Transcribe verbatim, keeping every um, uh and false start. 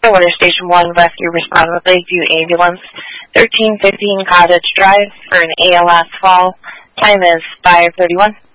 Water Station one, rescue respond with Lakeview Ambulance, thirteen fifteen Cottage Drive for an A L S fall. Time is five thirty-one.